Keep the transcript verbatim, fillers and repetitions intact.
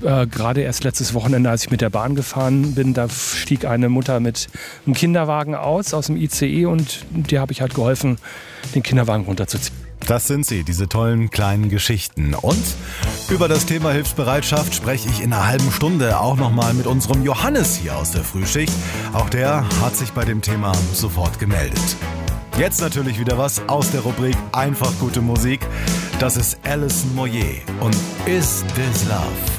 äh, gerade erst letztes Wochenende, als ich mit der Bahn gefahren bin, da stieg eine Mutter mit einem Kinderwagen aus, aus dem I C E und der habe ich halt geholfen, den Kinderwagen runterzuziehen. Das sind sie, diese tollen kleinen Geschichten. Und über das Thema Hilfsbereitschaft spreche ich in einer halben Stunde auch nochmal mit unserem Johannes hier aus der Frühschicht. Auch der hat sich bei dem Thema sofort gemeldet. Jetzt natürlich wieder was aus der Rubrik Einfach gute Musik. Das ist Alison Moyet und Is This Love?